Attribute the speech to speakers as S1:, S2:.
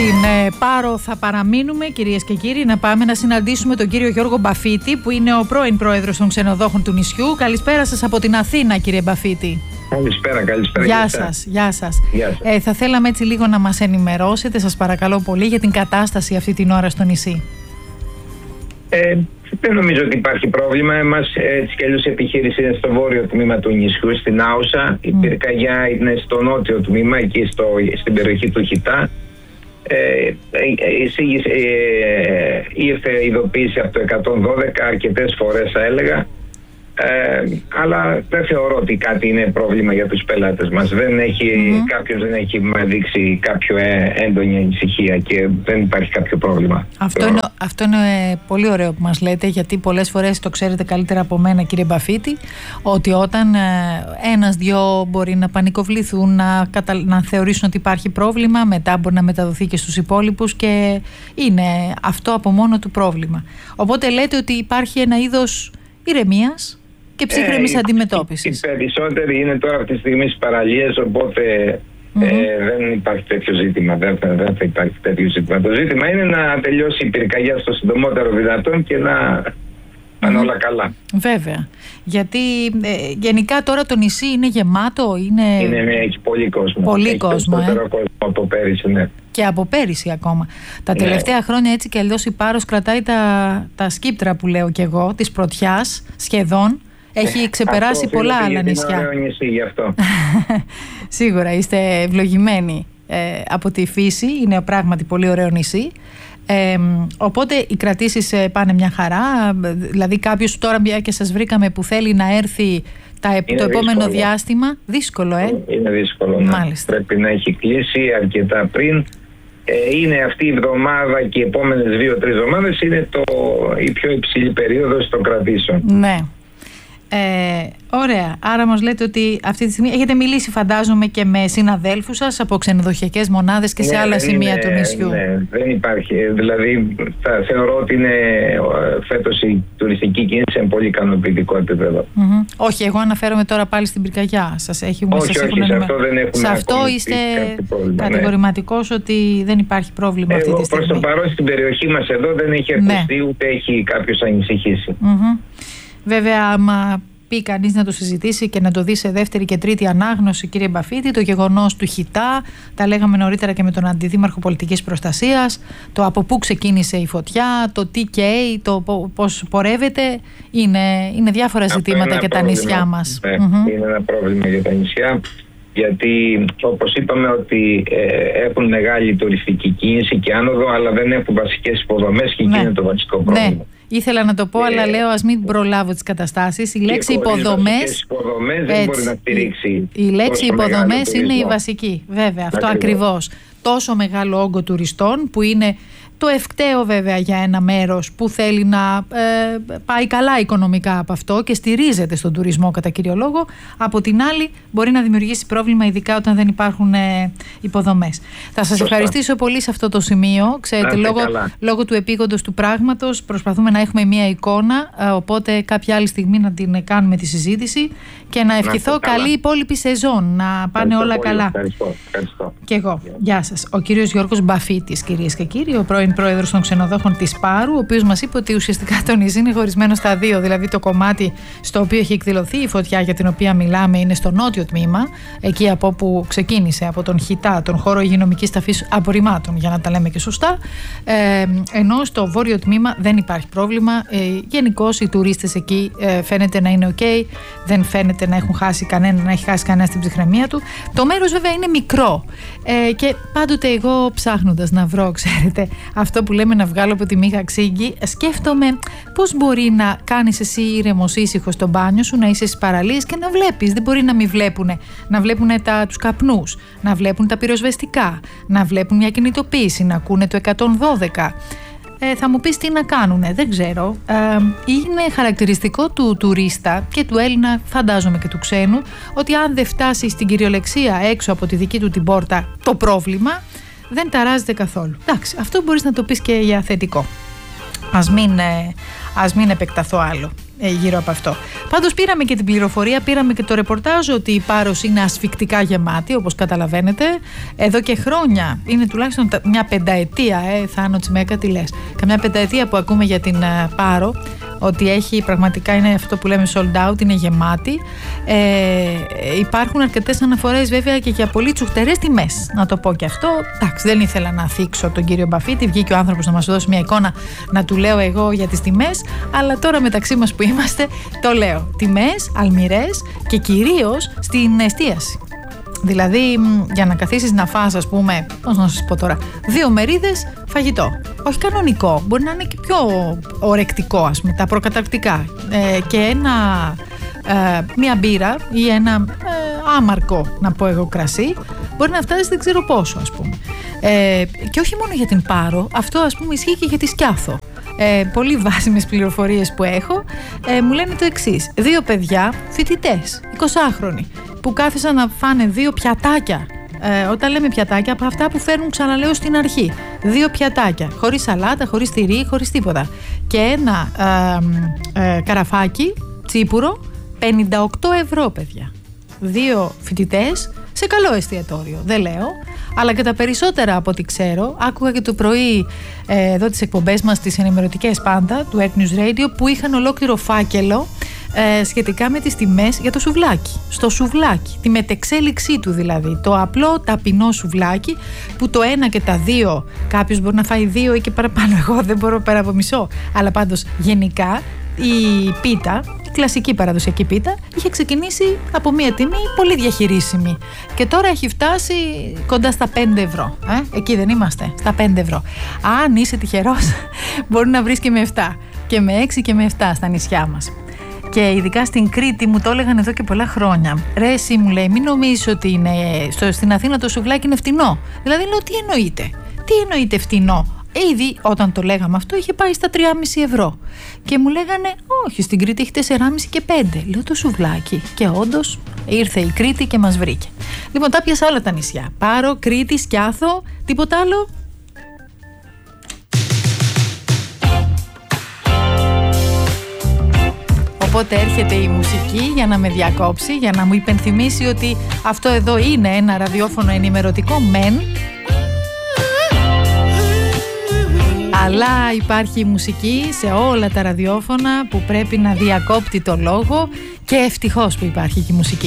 S1: Στην Πάρο θα παραμείνουμε, κυρίες και κύριοι, να πάμε να συναντήσουμε τον κύριο Γιώργο Μπαφίτη, που είναι ο πρώην πρόεδρος των ξενοδόχων του νησιού. Καλησπέρα σας από την Αθήνα, κύριε Μπαφίτη.
S2: Καλησπέρα.
S1: Γεια σας. Θα θέλαμε έτσι λίγο να μας ενημερώσετε, σας παρακαλώ πολύ, για την κατάσταση αυτή την ώρα στο νησί.
S2: Δεν νομίζω ότι υπάρχει πρόβλημα. Εμάς έτσι κι αλλιώς η επιχείρηση είναι στο βόρειο τμήμα του νησιού, στην Άουσα. Η πυρκαγιά είναι στο νότιο τμήμα, εκεί στην περιοχή του Χιτά. Ήρθε ειδοποίηση από το 112 αρκετές φορές, θα έλεγα. Αλλά δεν θεωρώ ότι κάτι είναι πρόβλημα για τους πελάτες μας. Κάποιος δεν έχει δείξει κάποιο έντονη ανησυχία και δεν υπάρχει κάποιο πρόβλημα.
S1: Αυτό είναι πολύ ωραίο που μας λέτε, γιατί πολλές φορές το ξέρετε καλύτερα από μένα, κύριε Μπαφίτη, ότι όταν ένας-δυο μπορεί να πανικοβληθούν, να θεωρήσουν ότι υπάρχει πρόβλημα, μετά μπορεί να μεταδοθεί και στους υπόλοιπους και είναι αυτό από μόνο του πρόβλημα. Οπότε λέτε ότι υπάρχει ένα είδος ηρεμίας και ψύχρεμης αντιμετώπισης.
S2: Οι περισσότεροι είναι τώρα αυτή τη στιγμή στις παραλίες, οπότε δεν υπάρχει τέτοιο ζήτημα. Δεν θα υπάρχει τέτοιο ζήτημα. Το ζήτημα είναι να τελειώσει η πυρκαγιά στο συντομότερο δυνατόν και να πάνε όλα καλά.
S1: Βέβαια. Γιατί γενικά τώρα το νησί είναι γεμάτο.
S2: Έχει πολύ κόσμο.
S1: Πολύ κόσμο.
S2: Περισσότερο κόσμο από πέρυσι, ναι.
S1: Και από πέρυσι ακόμα. Τα τελευταία χρόνια έτσι και αλλιώς η Πάρος κρατάει τα σκύπτρα που λέω κι εγώ, της πρωτιάς σχεδόν. Έχει ξεπεράσει πολλά άλλα νησιά.
S2: Είναι ωραίο νησί γι' αυτό.
S1: Σίγουρα είστε ευλογημένοι από τη φύση. Είναι πράγματι πολύ ωραίο νησί. Οπότε οι κρατήσεις πάνε μια χαρά. Δηλαδή κάποιος τώρα και σας βρήκαμε που θέλει να έρθει το επόμενο διάστημα. Δύσκολο,
S2: Είναι δύσκολο, ναι.
S1: Μάλιστα.
S2: Πρέπει να έχει κλείσει αρκετά πριν. Είναι αυτή η εβδομάδα και οι επόμενες 2-3 εβδομάδες είναι η πιο υψηλή περίοδος των κρατήσεων.
S1: Ναι. Ωραία. Άρα μας λέτε ότι αυτή τη στιγμή έχετε μιλήσει, φαντάζομαι, και με συναδέλφους σας από ξενοδοχειακές μονάδες και σε άλλα σημεία του νησιού.
S2: Ναι, δεν υπάρχει. Δηλαδή, θεωρώ ότι είναι φέτος η τουριστική κίνηση σε πολύ ικανοποιητικό επίπεδο.
S1: Όχι, εγώ αναφέρομαι τώρα πάλι στην πυρκαγιά. Σε αυτό δεν έχουμε. Σε αυτό είστε κατηγορηματικός ότι δεν υπάρχει πρόβλημα αυτή τη στιγμή.
S2: Προς το παρόν στην περιοχή μας εδώ δεν έχει ακουστεί ούτε έχει κάποιος ανησυχήσει.
S1: Βέβαια, άμα πει κανείς να το συζητήσει και να το δει σε δεύτερη και τρίτη ανάγνωση, κύριε Μπαφίτη, το γεγονός του Χιτά, τα λέγαμε νωρίτερα και με τον Αντιδήμαρχο Πολιτικής Προστασίας, το από πού ξεκίνησε η φωτιά, το τι καίει, το πώς πορεύεται, είναι διάφορα ζητήματα για τα νησιά μας.
S2: Είναι ένα πρόβλημα για τα νησιά, γιατί όπως είπαμε ότι έχουν μεγάλη τουριστική κίνηση και άνοδο, αλλά δεν έχουν βασικές υποδομές και εκεί είναι το βασικό πρόβλημα.
S1: Ναι. Ήθελα να το πω, αλλά λέω ας μην προλάβω τις καταστάσεις. Η λέξη υποδομές
S2: δεν μπορεί να στηρίξει.
S1: Η λέξη υποδομές είναι η βασική. Βέβαια, αυτό ακριβώς. Τόσο μεγάλο όγκο τουριστών που είναι το ευκταίο βέβαια για ένα μέρος που θέλει να πάει καλά οικονομικά από αυτό και στηρίζεται στον τουρισμό κατά κύριο λόγο. Από την άλλη μπορεί να δημιουργήσει πρόβλημα, ειδικά όταν δεν υπάρχουν υποδομές. Θα σας ευχαριστήσω πολύ σε αυτό το σημείο. Ξέρετε, λόγω του επίγοντος του πράγματος προσπαθούμε να έχουμε μία εικόνα, οπότε κάποια άλλη στιγμή να την κάνουμε τη συζήτηση και να ευχηθώ καλή υπόλοιπη σεζόν, να πάνε όλα καλά.
S2: Ευχαριστώ.
S1: Και εγώ. Γεια σας. Ο κύριος Γιώργος Μπαφίτης, κυρίες και κύριοι, ο πρώην πρόεδρος των ξενοδόχων της Πάρου, ο οποίος μας είπε ότι ουσιαστικά το νησί είναι χωρισμένο στα δύο. Δηλαδή το κομμάτι στο οποίο έχει εκδηλωθεί η φωτιά για την οποία μιλάμε είναι στο νότιο τμήμα, εκεί από όπου ξεκίνησε, από τον Χιτά, τον χώρο υγειονομικής ταφής απορριμμάτων, για να τα λέμε και σωστά. Ενώ στο βόρειο τμήμα δεν υπάρχει πρόβλημα. Γενικώς οι τουρίστες εκεί φαίνεται να είναι ok, δεν φαίνεται να έχει χάσει κανένα την ψυχραιμία του. Το μέρος βέβαια είναι μικρό και πάντοτε εγώ ψάχνοντας να βρω, ξέρετε, αυτό που λέμε να βγάλω από τη μύγα ξύγκη, σκέφτομαι πώς μπορεί να κάνεις εσύ ήρεμος, ήσυχος στο μπάνιο σου, να είσαι στις παραλίες και να βλέπεις. Δεν μπορεί να μην βλέπουν. Να βλέπουν τους καπνούς, να βλέπουν τα πυροσβεστικά, να βλέπουν μια κινητοποίηση, να ακούνε το 112. Θα μου πεις τι να κάνουνε, δεν ξέρω. Είναι χαρακτηριστικό του τουρίστα και του Έλληνα, φαντάζομαι και του ξένου, ότι αν δεν φτάσει στην κυριολεξία έξω από τη δική του την πόρτα το πρόβλημα, δεν ταράζεται καθόλου. Εντάξει, αυτό μπορείς να το πεις και για θετικό. Ας μην επεκταθώ άλλο. γύρω από αυτό. Πάντως πήραμε και την πληροφορία, πήραμε και το ρεπορτάζ ότι η Πάρος είναι ασφυκτικά γεμάτη, όπως καταλαβαίνετε. Εδώ και χρόνια, είναι τουλάχιστον μια πενταετία, Θάνο Τσιμέκα, τι λες? Καμιά πενταετία που ακούμε για την Πάρο, ότι έχει πραγματικά, είναι αυτό που λέμε sold out, είναι γεμάτη. Υπάρχουν αρκετές αναφορές βέβαια και για πολύ τσουχτερές τιμές, να το πω και αυτό. Εντάξει, δεν ήθελα να θίξω τον κύριο Μπαφίτη, βγήκε ο άνθρωπος να μας δώσει μια εικόνα να του λέω εγώ για τις τιμές, αλλά τώρα μεταξύ μας που είμαστε το λέω. Τιμές αλμυρές και κυρίως στην εστίαση. Δηλαδή για να καθίσεις να φας, ας πούμε, πώς να σας πω τώρα, 2 μερίδες φαγητό. Όχι κανονικό, μπορεί να είναι και πιο ορεκτικό, ας πούμε, τα προκαταρκτικά. Και μία μπύρα ή ένα άμαρκο, να πω εγώ, κρασί, μπορεί να φτάσει δεν ξέρω πόσο, ας πούμε. Και όχι μόνο για την Πάρο, αυτό ας πούμε ισχύει και για τη Σκιάθο. Πολύ βάσιμες πληροφορίες που έχω, μου λένε το εξής: 2 παιδιά, φοιτητές, 20χρονοι, που κάθισαν να φάνε 2 πιατάκια. Όταν λέμε πιατάκια, από αυτά που φέρνουν, ξαναλέω στην αρχή, 2 πιατάκια, χωρίς σαλάτα, χωρίς τυρί, χωρίς τίποτα. Και ένα καραφάκι τσίπουρο, 58 ευρώ, παιδιά. 2 φοιτητές σε καλό εστιατόριο, δεν λέω, αλλά και τα περισσότερα από ό,τι ξέρω. Άκουγα και το πρωί εδώ τις εκπομπές μας, τις ενημερωτικές πάντα του Earth News Radio, που είχαν ολόκληρο φάκελο σχετικά με τις τιμές για το σουβλάκι. Στο σουβλάκι, τη μετεξέλιξή του δηλαδή. Το απλό ταπεινό σουβλάκι, που το 1 και τα 2 κάποιος μπορεί να φάει 2 ή και παραπάνω. Εγώ δεν μπορώ πέρα από μισό. Αλλά πάντως γενικά η πίτα, η κλασική παραδοσιακή πίτα, είχε ξεκινήσει από μία τιμή πολύ διαχειρίσιμη και τώρα έχει φτάσει κοντά στα 5 ευρώ. Εκεί δεν είμαστε, στα 5 ευρώ. Αν είσαι τυχερός, μπορεί να βρεις και με 7 και με 6 και με 7 στα νησιά μας. Και ειδικά στην Κρήτη μου το έλεγαν εδώ και πολλά χρόνια. Ρε εσύ, μου λέει, μην νομίζεις ότι είναι στην Αθήνα το σουβλάκι είναι φτηνό. Δηλαδή λέω, τι εννοείται? Τι εννοείται φτηνό? Ήδη όταν το λέγαμε αυτό είχε πάει στα 3,5 ευρώ. Και μου λέγανε, όχι, στην Κρήτη έχει 4,5 και 5. Λέω, το σουβλάκι. Και όντως ήρθε η Κρήτη και μας βρήκε. Λοιπόν, τα πιάσα όλα τα νησιά. Πάρο, Κρήτη, Σκιάθο, τίποτα άλλο? Οπότε έρχεται η μουσική για να με διακόψει, για να μου υπενθυμίσει ότι αυτό εδώ είναι ένα ραδιόφωνο ενημερωτικό μεν, αλλά υπάρχει μουσική σε όλα τα ραδιόφωνα που πρέπει να διακόπτει το λόγο, και ευτυχώς που υπάρχει και η μουσική.